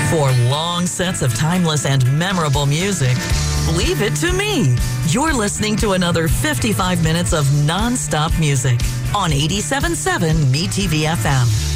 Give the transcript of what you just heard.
For long sets of timeless and memorable music, leave it to me. You're listening to another 55 minutes of non-stop music on 87.7 MeTV FM.